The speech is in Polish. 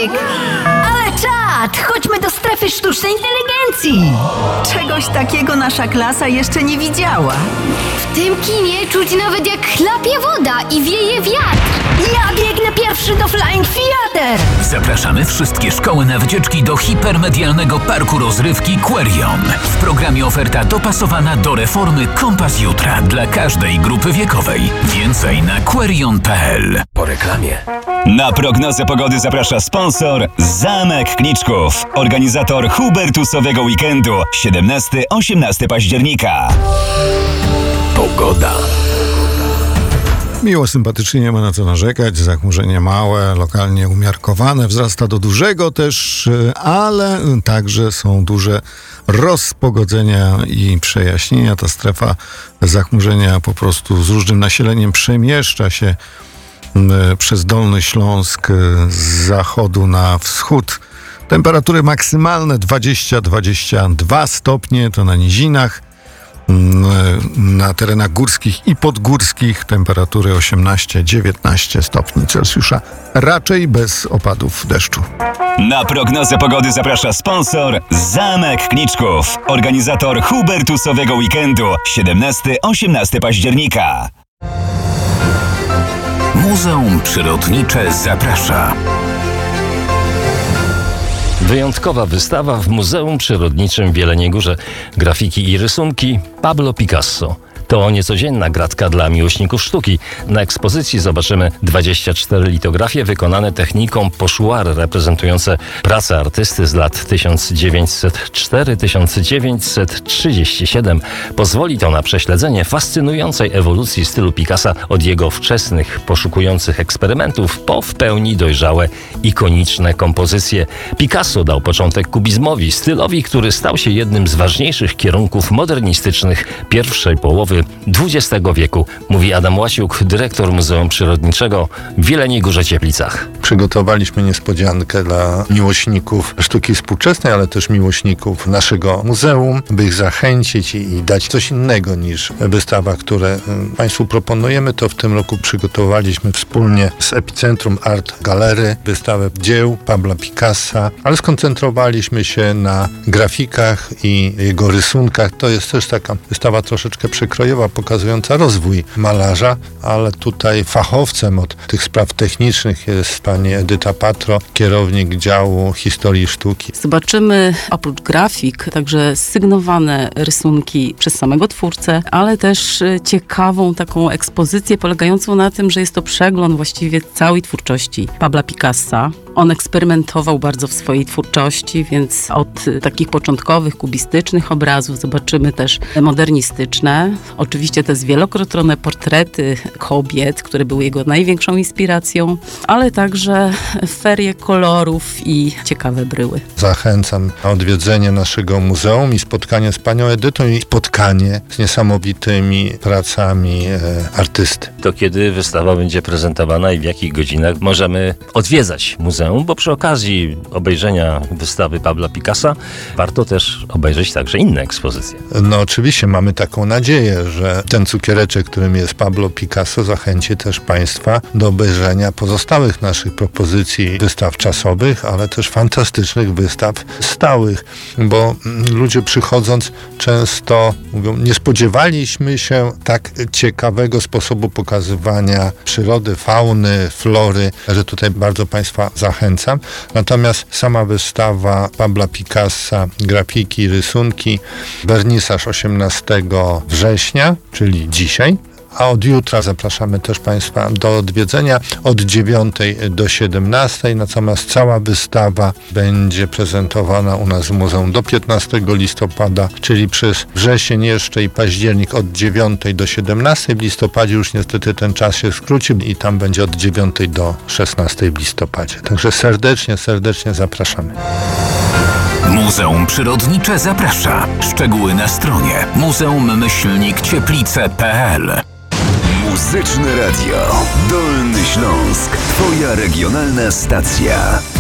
Maciek! Ale czad! Chodźmy do strefy sztucznej inteligencji! Czegoś takiego nasza klasa jeszcze nie widziała. W tym kinie czuć nawet jak chlapie woda i wieje wiatr. Ja biegnę pierwszy do Flying Theater! Zapraszamy wszystkie szkoły na wycieczki do hipermedialnego parku rozrywki Querion. W programie oferta dopasowana do reformy Kompas Jutra dla każdej grupy wiekowej. Więcej na querion.pl. Po reklamie. Na prognozę pogody zaprasza sponsor Zamek Kniczków, organizator Hubertusowego Weekendu 17-18 października. Pogoda. Miło, sympatycznie, nie ma na co narzekać. Zachmurzenie małe, lokalnie umiarkowane, wzrasta do dużego też, ale także są duże rozpogodzenia i przejaśnienia. Ta strefa zachmurzenia po prostu z różnym nasileniem przemieszcza się przez Dolny Śląsk z zachodu na wschód. Temperatury maksymalne 20-22 stopnie, to na nizinach. Na terenach górskich i podgórskich temperatury 18-19 stopni Celsjusza, raczej bez opadów deszczu. Na prognozę pogody zaprasza sponsor Zamek Kniczków, organizator Hubertusowego Weekendu 17-18 października. Muzeum Przyrodnicze zaprasza. Wyjątkowa wystawa w Muzeum Przyrodniczym w Jeleniej Górze. Grafiki i rysunki Pablo Picasso. To niecodzienna gratka dla miłośników sztuki. Na ekspozycji zobaczymy 24 litografie wykonane techniką pochoir, reprezentujące pracę artysty z lat 1904-1937. Pozwoli to na prześledzenie fascynującej ewolucji stylu Picassa od jego wczesnych, poszukujących eksperymentów po w pełni dojrzałe, ikoniczne kompozycje. Picasso dał początek kubizmowi, stylowi, który stał się jednym z ważniejszych kierunków modernistycznych pierwszej połowy XX wieku, mówi Adam Łasiuk, dyrektor Muzeum Przyrodniczego w Jeleniej Górze Cieplicach. Przygotowaliśmy niespodziankę dla miłośników sztuki współczesnej, ale też miłośników naszego muzeum, by ich zachęcić i dać coś innego niż wystawa, które Państwu proponujemy. To w tym roku przygotowaliśmy wspólnie z Epicentrum Art Gallery wystawę dzieł Pabla Picassa, ale skoncentrowaliśmy się na grafikach i jego rysunkach. To jest też taka wystawa troszeczkę przekrojowa, pokazująca rozwój malarza, ale tutaj fachowcem od tych spraw technicznych jest pani Edyta Patro, kierownik działu historii sztuki. Zobaczymy oprócz grafik także sygnowane rysunki przez samego twórcę, ale też ciekawą taką ekspozycję polegającą na tym, że jest to przegląd właściwie całej twórczości Pabla Picassa. On eksperymentował bardzo w swojej twórczości, więc od takich początkowych, kubistycznych obrazów zobaczymy też modernistyczne. Oczywiście te zwielokrotne portrety kobiet, które były jego największą inspiracją, ale także ferie kolorów i ciekawe bryły. Zachęcam na odwiedzenie naszego muzeum i spotkanie z panią Edytą i spotkanie z niesamowitymi pracami artysty. To kiedy wystawa będzie prezentowana i w jakich godzinach możemy odwiedzać muzeum, bo przy okazji obejrzenia wystawy Pabla Picassa warto też obejrzeć także inne ekspozycje. No oczywiście mamy taką nadzieję, że ten cukiereczek, którym jest Pablo Picasso, zachęci też Państwa do obejrzenia pozostałych naszych propozycji wystaw czasowych, ale też fantastycznych wystaw stałych, bo ludzie przychodząc często mówią, nie spodziewaliśmy się tak ciekawego sposobu pokazywania przyrody, fauny, flory, że tutaj bardzo Państwa zachęcam. Natomiast sama wystawa Pabla Picassa, grafiki, rysunki, wernisaż 18 września, czyli dzisiaj, a od jutra zapraszamy też Państwa do odwiedzenia od 9 do 17, natomiast cała wystawa będzie prezentowana u nas w muzeum do 15 listopada, czyli przez wrzesień jeszcze i październik od 9 do 17. W listopadzie już niestety ten czas się skrócił i tam będzie od 9 do 16 w listopadzie. Także serdecznie zapraszamy. Muzeum Przyrodnicze zaprasza. Szczegóły na stronie muzeum-cieplice.pl. Muzyczne Radio Dolny Śląsk. Twoja regionalna stacja.